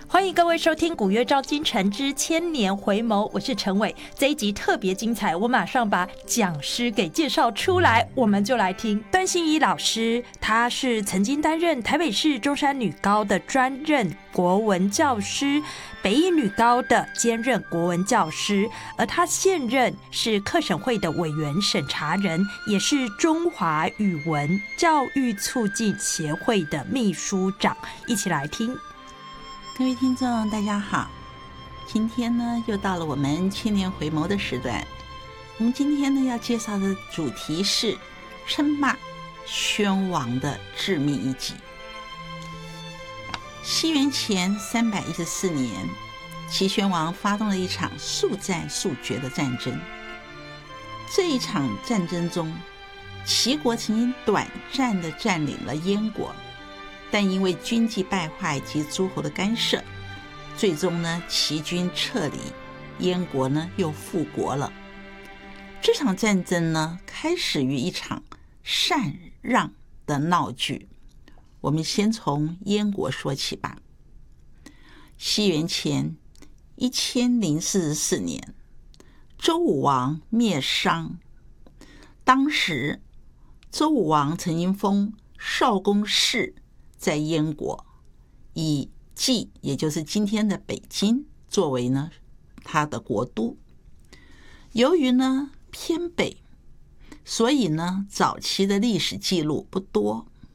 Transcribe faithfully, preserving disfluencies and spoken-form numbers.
欢迎各位收听古乐照今晨之千年回眸，我是陈伟。这一集特别精彩，我马上把讲师给介绍出来，我们就来听段信一老师。他是曾经担任台北市中山女高的专任国文教师，北一女高的兼任国文教师，而他现任是课审会的委员审查人，也是中华语文教育促进协会的秘书长。一起来听。 各位听众大家好，今天呢又到了我们千年回眸的时段。我们今天呢要介绍的主题是称骂宣王的致命一击。西元前三百一十四年，齐宣王发动了一场速战速决的战争。这一场战争中，齐国曾经短暂地占领了燕国，但因为军纪败坏及诸侯的干涉，最终呢，齐军撤离，燕国呢又复国了。这场战争呢，开始于一场禅让的闹剧。我们先从燕国说起吧。西元前一千零四十四年，周武王灭商。当时，周武王曾经封少公氏在燕国，以蓟，也就是今天的北京，作为呢他的国都。由于呢偏北，所以呢早期的历史记录不多。